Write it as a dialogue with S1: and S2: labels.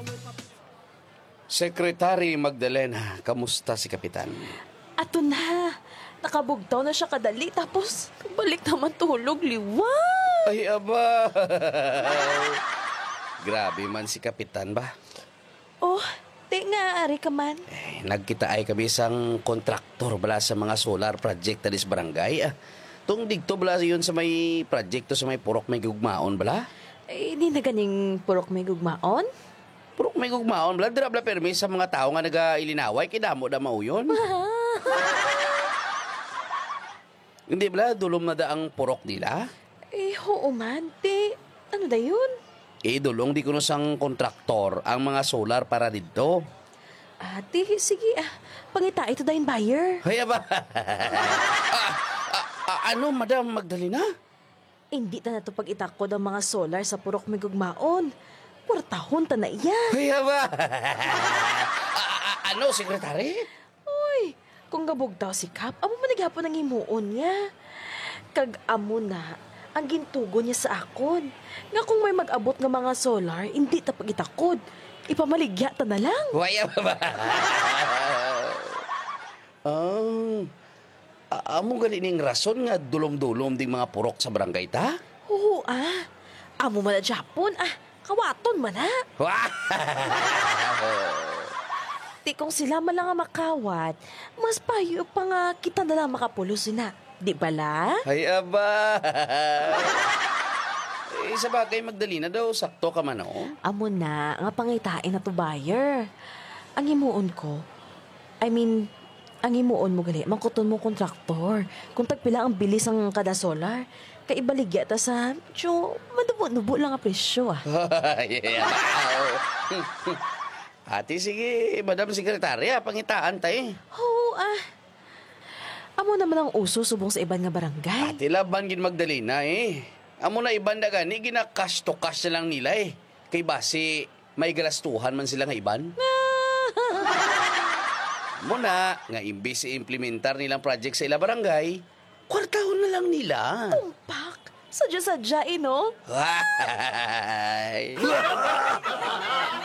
S1: Secretary Magdalena, kamusta si Kapitan?
S2: Ato na. Nakabugtaw na siya kadali. Tapos, balik naman tulog. Liwan!
S1: Ay, aba! Grabe man si Kapitan ba?
S2: Oh, di nga, ari ka man.
S1: Nagkita ay kami isang kontraktor bala sa mga solar project talis barangay. Tung digto bala yun sa may project sa may purok may gugmaon bala.
S2: Di na ganing purok may gugmaon?
S1: Purok may gugmaon bala, dira bala permis sa mga tao nga nag-ilinaway, kidamo da mao yun. Hindi bala, dulom na da ang purok nila.
S2: Oo man, di. Ano da yun?
S1: Dulong di kuno sang kontraktor ang mga solar para dito.
S2: Di, sige pangita ito da yung buyer.
S1: Hay ba? Ano, Madam Magdalena?
S2: Hindi ta na to pag-itakod ang mga solar sa purok may gugmaon. Portahon ta na iya.
S1: Hay ba? Ano, sekretary?
S2: Uy, kung gabugtaw si Kap, amo man naghapon ang himuon niya. Kag amo na, ang gintugo niya sa akon. Nga kung may mag-abot ng mga solar, hindi ta pag-itakod. Ipamaligya ta na lang.
S1: Waya ba? Amo ganining rason nga dulom-dulom ding mga purok sa barangay ta?
S2: Oo amo man na Japon, kawaton man na. Di kung sila man lang ang makawat, mas payo pa nga kita na lang makapulos na. Di bala?
S1: Ay, aba. Sa bagay, Magdalena daw, sakto ka man, oh.
S2: Amo na, nga pangitain na to buyer. Ang himuon ko, ang himuon mo gali, mangkuton mo kontraktor. Kung tagpila ang bilis ang kada solar, kay ibaligya ta sa, madubo-nubo lang ang presyo,
S1: Ate, sige, Madam Sekretarya, pangitaan tayo.
S2: Oo, amo naman ang uso subong sa iban nga barangay.
S1: Ate, laban gin Magdalena, Amo na iban na gani, gina-cash to cash na lang nila, Kay base, may galastuhan man sila nga iban. Muna, nga imbis i-implementar nilang project sa ila barangay, kwartahon na lang nila.
S2: Tumpak! Sadya-sadya, no?
S1: Ay!